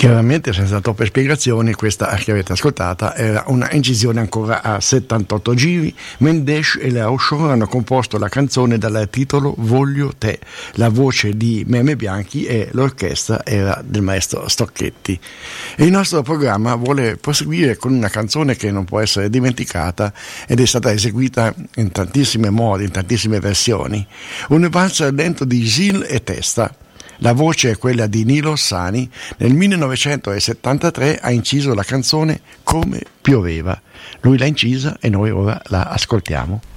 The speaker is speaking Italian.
Chiaramente, senza troppe spiegazioni, questa che avete ascoltata era una incisione ancora a 78 giri. Mendesh e Leo Show hanno composto la canzone dal titolo Voglio te, la voce di Meme Bianchi e l'orchestra era del maestro Stocchetti. E il nostro programma vuole proseguire con una canzone che non può essere dimenticata ed è stata eseguita in tantissimi modi, in tantissime versioni. Un valzer lento di Gil e Testa. La voce è quella di Nilo Sani. Nel 1973 ha inciso la canzone Come pioveva. Lui l'ha incisa e noi ora la ascoltiamo.